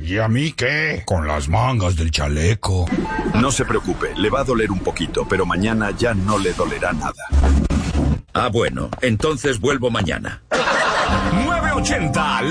¿Y a mí qué? Con las mangas del chaleco. No se preocupe, le va a doler un poquito, pero mañana ya no le dolerá nada. Ah, bueno, entonces vuelvo mañana. 980